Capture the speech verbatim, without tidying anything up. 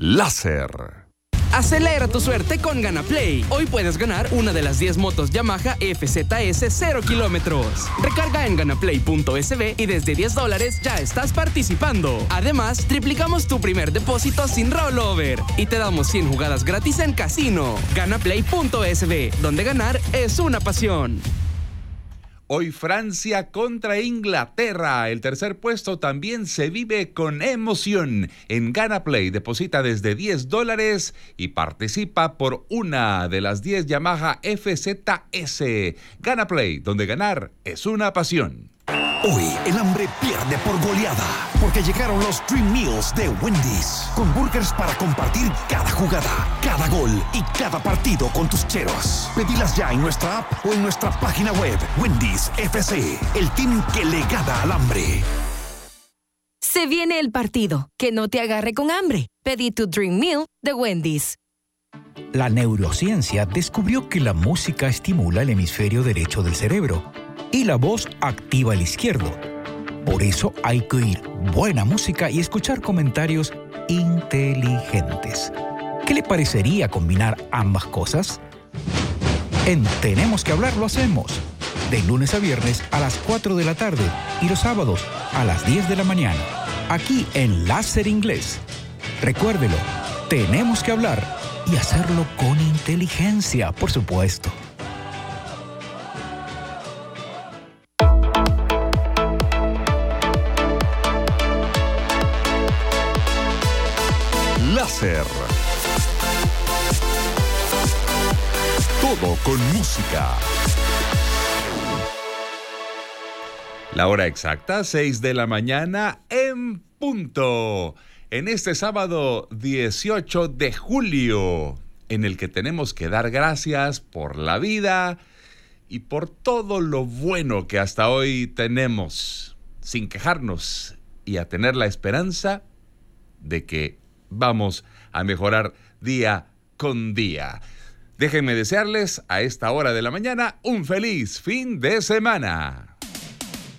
Láser. Acelera tu suerte con GanaPlay. Hoy puedes ganar una de las diez motos Yamaha F Z S cero kilómetros. Recarga en ganaplay punto es be y desde diez dólares ya estás participando. Además, triplicamos tu primer depósito sin rollover y te damos cien jugadas gratis en casino. ganaplay punto es be, donde ganar es una pasión. Hoy Francia contra Inglaterra. El tercer puesto también se vive con emoción. En GanaPlay deposita desde diez dólares y participa por una de las diez Yamaha F Z S. GanaPlay, donde ganar es una pasión. Hoy el hambre pierde por goleada, porque llegaron los Dream Meals de Wendy's, con burgers para compartir cada jugada, cada gol y cada partido con tus cheros. Pedilas ya en nuestra app o en nuestra página web. Wendy's F C, el team que le gana al hambre. Se viene el partido, que no te agarre con hambre. Pedí tu Dream Meal de Wendy's. La neurociencia descubrió que la música estimula el hemisferio derecho del cerebro y la voz activa el izquierdo. Por eso hay que oír buena música y escuchar comentarios inteligentes. ¿Qué le parecería combinar ambas cosas? En Tenemos que hablar lo hacemos. De lunes a viernes a las cuatro de la tarde y los sábados a las diez de la mañana. Aquí en Láser Inglés. Recuérdelo, tenemos que hablar y hacerlo con inteligencia, por supuesto. Láser. Todo con música. La hora exacta, seis de la mañana en punto. En este sábado dieciocho de julio, en el que tenemos que dar gracias por la vida y por todo lo bueno que hasta hoy tenemos, sin quejarnos y a tener la esperanza de que vamos a mejorar día con día. Déjenme desearles a esta hora de la mañana un feliz fin de semana.